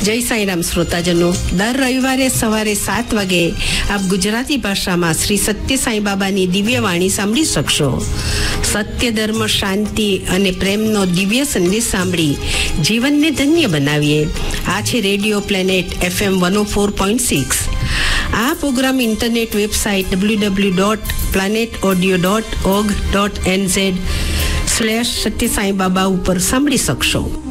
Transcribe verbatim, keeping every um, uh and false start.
જય સાંઈરામ શ્રોતાજનો, દર રવિવારે સવારે સાત વાગે આપ ગુજરાતી ભાષામાં શ્રી સત્ય સાંઈ બાબાની દિવ્ય વાણી સાંભળી શકશો. સત્ય, ધર્મ, શાંતિ અને પ્રેમનો દિવ્ય સંદેશ સાંભળી જીવનને ધન્ય બનાવીએ. આ છે રેડિયો પ્લેનેટ એફએમ વન ઓ ફોર પોઈન્ટ સિક્સ. આ programme internet website W W W dot planet audio dot org dot NZ slash સત્ય સાંઈ બાબા ઉપર સાંભળી શકશો.